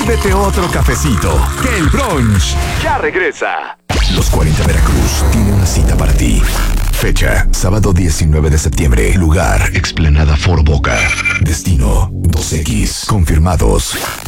sírvete otro cafecito, que el brunch ya regresa. Los 40 Veracruz tiene una cita para ti. Fecha, sábado 19 de septiembre. Lugar, Explanada Fort Boca. Destino, 2X. Confirmados.